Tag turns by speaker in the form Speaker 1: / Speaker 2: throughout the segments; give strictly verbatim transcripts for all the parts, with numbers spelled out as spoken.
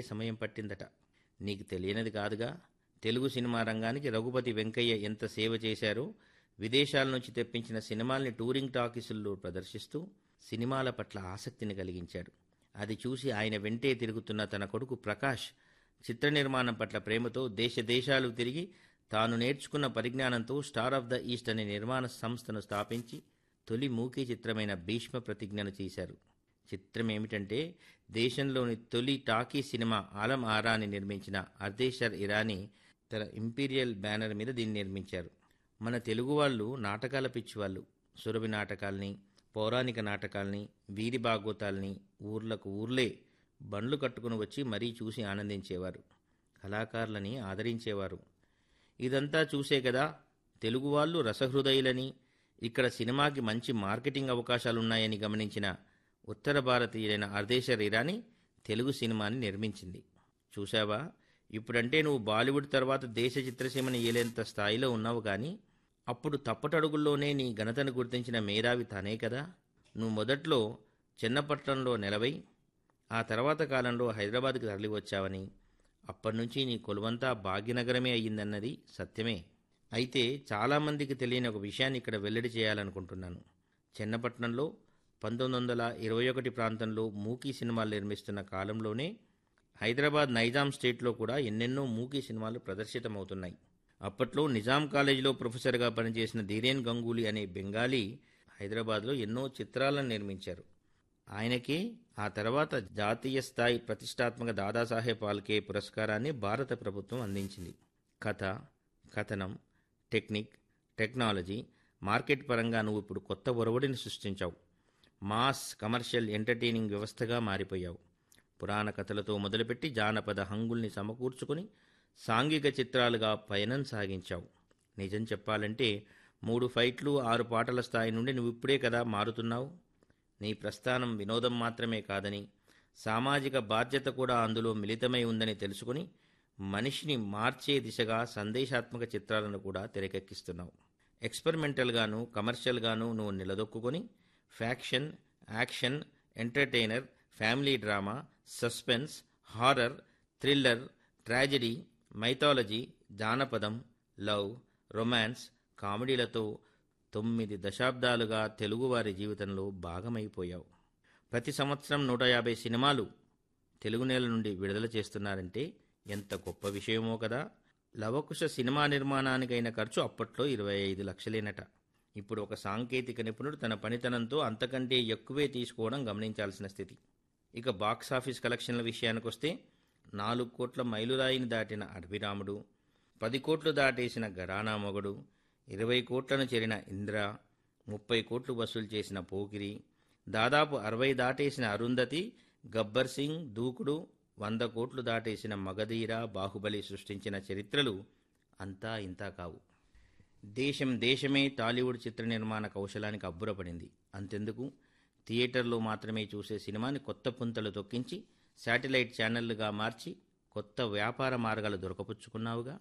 Speaker 1: సమయం పట్టిందట. నీకు తెలియనిది కాదుగా, తెలుగు సినిమా రంగానికి రఘుపతి వెంకయ్య ఎంత సేవ చేశారో. విదేశాల నుంచి తెప్పించిన సినిమాల్ని టూరింగ్ టాకీసుల్లో ప్రదర్శిస్తూ సినిమాల పట్ల ఆసక్తిని కలిగించాడు. అది చూసి ఆయన వెంటే తిరుగుతున్న తన కొడుకు ప్రకాష్ చిత్ర నిర్మాణం పట్ల ప్రేమతో దేశ దేశాలు తిరిగి తాను నేర్చుకున్న పరిజ్ఞానంతో స్టార్ ఆఫ్ ద ఈస్ట్ అనే నిర్మాణ సంస్థను స్థాపించి తొలి మూకీ చిత్రమైన భీష్మ ప్రతిజ్ఞను చేశారు. చిత్రం ఏమిటంటే, దేశంలోని తొలి టాకీ సినిమా ఆలం ఆరాని నిర్మించిన అర్దేషర్ ఇరానీ తన ఇంపీరియల్ బ్యానర్ మీద దీన్ని నిర్మించారు. మన తెలుగు వాళ్ళు నాటకాల పిచ్చివాళ్ళు. సురభి నాటకాల్ని, పౌరాణిక నాటకాల్ని, వీరి భాగవతాల్ని ఊర్లకు ఊర్లే బండ్లు కట్టుకుని వచ్చి మరీ చూసి ఆనందించేవారు. కళాకారులని ఆదరించేవారు. ఇదంతా చూసే కదా తెలుగు వాళ్ళు రసహృదయులని, ఇక్కడ సినిమాకి మంచి మార్కెటింగ్ అవకాశాలున్నాయని గమనించిన ఉత్తర భారతీయులైన అర్దేషర్ ఇరానీ తెలుగు సినిమాని నిర్మించింది. చూశావా, ఇప్పుడంటే నువ్వు బాలీవుడ్ తర్వాత దేశ చిత్రసీమని ఏలేంత స్థాయిలో ఉన్నావు, కానీ అప్పుడు తప్పటడుగుల్లోనే నీ ఘనతను గుర్తించిన మేధావి తనే కదా. నువ్వు మొదట్లో చెన్నపట్నంలో నెలవై ఆ తర్వాత కాలంలో హైదరాబాద్కి తరలి వచ్చావని, అప్పటినుంచి నీ కొలువంతా భాగ్యనగరమే అయ్యిందన్నది సత్యమే. అయితే చాలామందికి తెలియని ఒక విషయాన్ని ఇక్కడ వెల్లడి చేయాలనుకుంటున్నాను. చెన్నపట్నంలో పంతొమ్మిది వందల ఇరవై ఒకటి ప్రాంతంలో మూకీ సినిమాలు నిర్మిస్తున్న కాలంలోనే హైదరాబాద్ నైజాం స్టేట్లో కూడా ఎన్నెన్నో మూకీ సినిమాలు ప్రదర్శితమవుతున్నాయి. అప్పట్లో నిజాం కాలేజీలో ప్రొఫెసర్గా పనిచేసిన ధీరేన్ గంగూలీ అనే బెంగాలీ హైదరాబాద్లో ఎన్నో చిత్రాలను నిర్మించారు. ఆయనకే ఆ తర్వాత జాతీయ స్థాయి ప్రతిష్టాత్మక దాదాసాహెబ్ ఫాల్కే పురస్కారాన్ని భారత ప్రభుత్వం అందించింది. కథ, కథనం, టెక్నిక్, టెక్నాలజీ, మార్కెట్ పరంగా నువ్వు ఇప్పుడు కొత్త ఒరవడిని సృష్టించావు. మాస్ కమర్షియల్ ఎంటర్టైనింగ్ వ్యవస్థగా మారిపోయావు. పురాణ కథలతో మొదలుపెట్టి జానపద హంగుల్ని సమకూర్చుకుని సాంఘిక చిత్రాలుగా పయనం సాగించావు. నిజం చెప్పాలంటే మూడు ఫైట్లు ఆరు పాటల స్థాయి నుండి నువ్వు ఇప్పుడే కదా మారుతున్నావు. నీ ప్రస్థానం వినోదం మాత్రమే కాదని, సామాజిక బాధ్యత కూడా అందులో మిళితమై ఉందని తెలుసుకుని మనిషిని మార్చే దిశగా సందేశాత్మక చిత్రాలను కూడా తెరకెక్కిస్తున్నావు. ఎక్స్పెరిమెంటల్గాను కమర్షియల్గాను నువ్వు నిలదొక్కుని faction, action, entertainer, family drama, suspense, horror, thriller, tragedy, mythology, జానపదం, లవ్, రొమాన్స్, కామెడీలతో తొమ్మిది దశాబ్దాలుగా తెలుగువారి జీవితంలో భాగమైపోయావు. ప్రతి సంవత్సరం నూట యాభై సినిమాలు తెలుగు నేల నుండి విడుదల చేస్తున్నారంటే ఎంత గొప్ప విషయమో కదా. లవకుశ సినిమా నిర్మాణానికైన ఖర్చు అప్పట్లో ఇరవై ఐదు లక్షలేనట. ఇప్పుడు ఒక సాంకేతిక నిపుణుడు తన పనితనంతో అంతకంటే ఎక్కువే తీసుకోవడం గమనించాల్సిన స్థితి. ఇక బాక్సాఫీస్ కలెక్షన్ల విషయానికొస్తే నాలుగు కోట్ల మైలురాయిని దాటిన అడవిరాముడు, పది కోట్లు దాటేసిన ఘరానా మొగడు, ఇరవై కోట్లను చేరిన ఇంద్ర, ముప్పై కోట్లు వసూలు చేసిన పోకిరి, దాదాపు అరవై దాటేసిన అరుంధతి, గబ్బర్ సింగ్, దూకుడు, వంద కోట్లు దాటేసిన మగధీర, బాహుబలి సృష్టించిన చరిత్రలు అంతా ఇంతా కావు. దేశం దేశమే టాలీవుడ్ చిత్ర నిర్మాణ కౌశలానికి అబ్బురపడింది. అంతెందుకు, థియేటర్లో మాత్రమే చూసే సినిమాని కొత్త పుంతలు తొక్కించి శాటిలైట్ ఛానళ్లుగా మార్చి కొత్త వ్యాపార మార్గాలు దొరకపుచ్చుకున్నావుగా.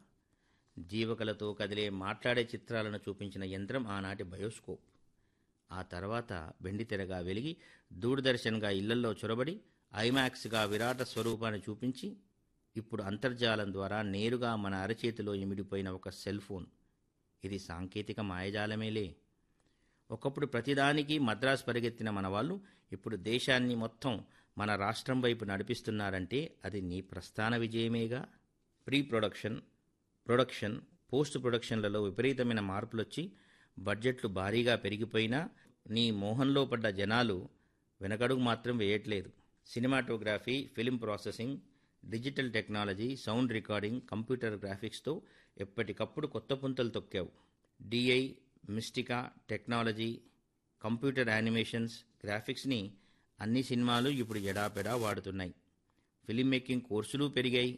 Speaker 1: జీవకలతో కదిలే మాట్లాడే చిత్రాలను చూపించిన యంత్రం ఆనాటి బయోస్కోప్. ఆ తర్వాత వెండితెరగా వెలిగి దూరదర్శన్గా ఇళ్లల్లో చొరబడి ఐమాక్స్గా విరాట స్వరూపాన్ని చూపించి ఇప్పుడు అంతర్జాలం ద్వారా నేరుగా మన అరచేతిలో ఇమిడిపోయిన ఒక సెల్ ఫోన్. ఇది సాంకేతిక మాయజాలమేలే. ఒకప్పుడు ప్రతిదానికి మద్రాసు పరిగెత్తిన మన వాళ్ళు ఇప్పుడు దేశాన్ని మొత్తం మన రాష్ట్రం వైపు నడిపిస్తున్నారంటే అది నీ ప్రస్థాన విజయమేగా. ప్రీ ప్రొడక్షన్, ప్రొడక్షన్, పోస్ట్ ప్రొడక్షన్లలో విపరీతమైన మార్పులొచ్చి బడ్జెట్లు భారీగా పెరిగిపోయినా నీ మోహంలో పడ్డ జనాలు వెనకడుగు మాత్రం వేయట్లేదు. Cinematography, film processing, digital technology, sound recording, computer గ్రాఫిక్స్తో ఎప్పటికప్పుడు కొత్త పుంతలు తొక్కావు. డిఐ, మిస్టికా, టెక్నాలజీ, కంప్యూటర్ యానిమేషన్స్, గ్రాఫిక్స్ని అన్ని సినిమాలు ఇప్పుడు ఎడాపెడా వాడుతున్నాయి. ఫిలిం మేకింగ్ కోర్సులు పెరిగాయి.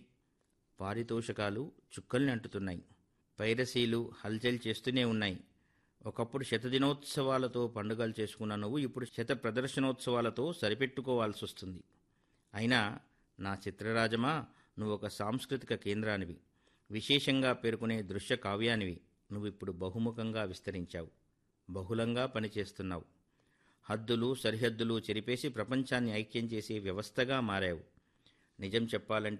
Speaker 1: పారితోషకాలు చుక్కల్ని అంటుతున్నాయి. పైరసీలు హల్చల్ చేస్తూనే ఉన్నాయి. ఒకప్పుడు శతదినోత్సవాలతో పండుగలు చేసుకున్న నువ్వు ఇప్పుడు శత ప్రదర్శనోత్సవాలతో సరిపెట్టుకోవాల్సి వస్తుంది. అయినా నా చిత్రరాజమా, నువ్వు ఒక సాంస్కృతిక కేంద్రానివి, విశేషంగా పేర్కొనే దృశ్య కావ్యానివి. నువ్విప్పుడు బహుముఖంగా విస్తరించావు, బహుళంగా పనిచేస్తున్నావు. హద్దులు సరిహద్దులు చెరిపేసి ప్రపంచాన్ని ఐక్యం చేసే వ్యవస్థగా మారావు. నిజం చెప్పాలంటే